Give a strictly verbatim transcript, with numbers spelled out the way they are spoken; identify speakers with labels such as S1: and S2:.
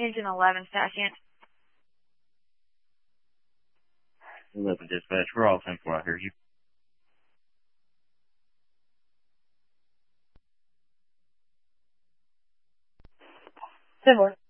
S1: Engine eleven, Sacient.
S2: eleven dispatch, we're all ten four, I hear you.
S1: ten four.